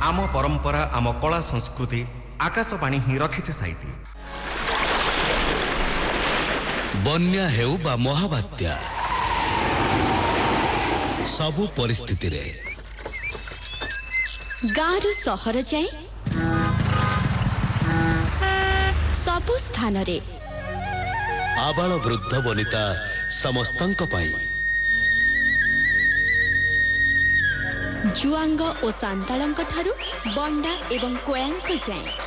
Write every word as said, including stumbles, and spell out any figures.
आम परंपरा आम कला संस्कृति आकाशवाणी ही रखिছে साइती। बन्या हेउ बा महाबात्या सबु परिस्थिति रे गाँरु सहर जाए सबु स्थान रे आबाल वृद्ध वनिता समस्तंक पाई जुआंग और सांतालंक ठारू बंडा एवं कोयांक जाए